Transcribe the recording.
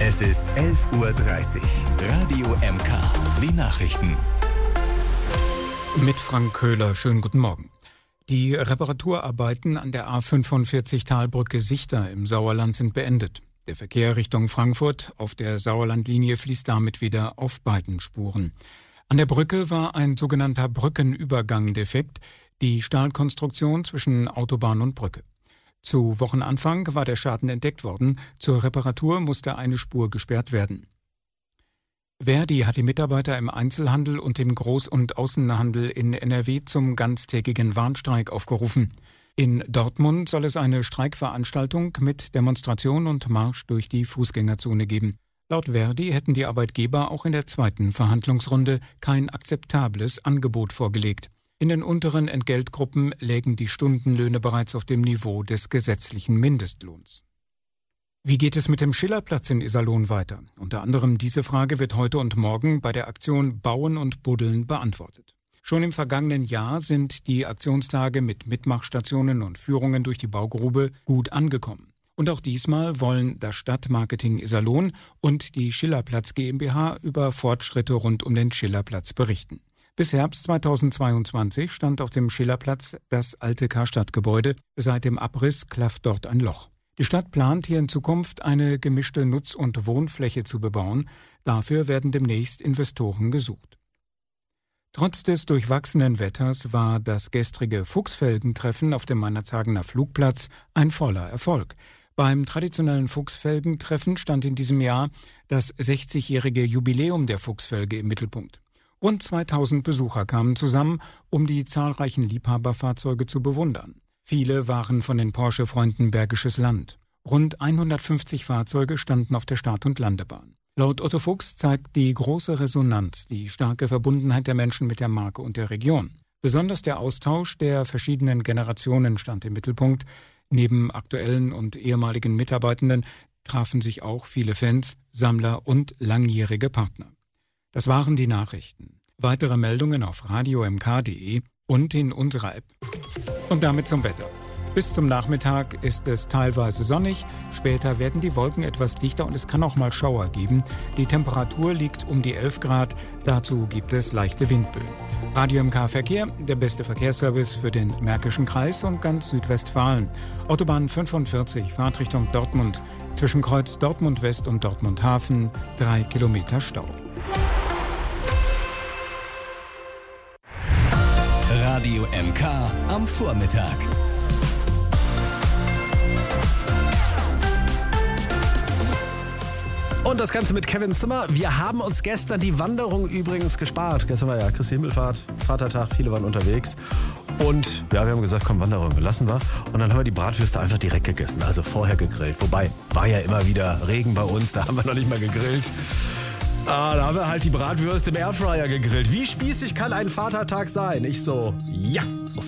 Es ist 11:30 Uhr. Radio MK. Die Nachrichten. Mit Frank Köhler. Schönen guten Morgen. Die Reparaturarbeiten an der A45 Talbrücke Sichter im Sauerland sind beendet. Der Verkehr Richtung Frankfurt auf der Sauerlandlinie fließt damit wieder auf beiden Spuren. An der Brücke war ein sogenannter Brückenübergang defekt, die Stahlkonstruktion zwischen Autobahn und Brücke. Zu Wochenanfang war der Schaden entdeckt worden. Zur Reparatur musste eine Spur gesperrt werden. Verdi hat die Mitarbeiter im Einzelhandel und im Groß- und Außenhandel in NRW zum ganztägigen Warnstreik aufgerufen. In Dortmund soll es eine Streikveranstaltung mit Demonstration und Marsch durch die Fußgängerzone geben. Laut Verdi hätten die Arbeitgeber auch in der zweiten Verhandlungsrunde kein akzeptables Angebot vorgelegt. In den unteren Entgeltgruppen lägen die Stundenlöhne bereits auf dem Niveau des gesetzlichen Mindestlohns. Wie geht es mit dem Schillerplatz in Iserlohn weiter? Unter anderem diese Frage wird heute und morgen bei der Aktion Bauen und Buddeln beantwortet. Schon im vergangenen Jahr sind die Aktionstage mit Mitmachstationen und Führungen durch die Baugrube gut angekommen. Und auch diesmal wollen das Stadtmarketing Iserlohn und die Schillerplatz GmbH über Fortschritte rund um den Schillerplatz berichten. Bis Herbst 2022 stand auf dem Schillerplatz das alte Karstadtgebäude. Seit dem Abriss klafft dort ein Loch. Die Stadt plant hier in Zukunft eine gemischte Nutz- und Wohnfläche zu bebauen. Dafür werden demnächst Investoren gesucht. Trotz des durchwachsenen Wetters war das gestrige Fuchsfelgentreffen auf dem Meinerzhagener Flugplatz ein voller Erfolg. Beim traditionellen Fuchsfelgentreffen stand in diesem Jahr das 60-jährige Jubiläum der Fuchsfelge im Mittelpunkt. Rund 2000 Besucher kamen zusammen, um die zahlreichen Liebhaberfahrzeuge zu bewundern. Viele waren von den Porsche-Freunden Bergisches Land. Rund 150 Fahrzeuge standen auf der Start- und Landebahn. Laut Otto Fuchs zeigt die große Resonanz die starke Verbundenheit der Menschen mit der Marke und der Region. Besonders der Austausch der verschiedenen Generationen stand im Mittelpunkt. Neben aktuellen und ehemaligen Mitarbeitenden trafen sich auch viele Fans, Sammler und langjährige Partner. Das waren die Nachrichten. Weitere Meldungen auf radiomk.de und in unserer App. Und damit zum Wetter. Bis zum Nachmittag ist es teilweise sonnig, später werden die Wolken etwas dichter und es kann auch mal Schauer geben. Die Temperatur liegt um die 11 Grad, dazu gibt es leichte Windböen. Radio MK Verkehr, der beste Verkehrsservice für den Märkischen Kreis und ganz Südwestfalen. Autobahn 45, Fahrtrichtung Dortmund, zwischen Kreuz Dortmund West und Dortmund Hafen, 3 Kilometer Stau. Radio MK am Vormittag. Und das Ganze mit Kevin Zimmer. Wir haben uns gestern die Wanderung übrigens gespart. Gestern war ja Christi Himmelfahrt, Vatertag, viele waren unterwegs. Und ja, wir haben gesagt, komm, Wanderung lassen wir. Und dann haben wir die Bratwürste einfach direkt gegessen, also vorher gegrillt. Wobei, war ja immer wieder Regen bei uns, da haben wir noch nicht mal gegrillt. Da haben wir halt die Bratwürste im Airfryer gegrillt. Wie spießig kann ein Vatertag sein? Ich so, ja.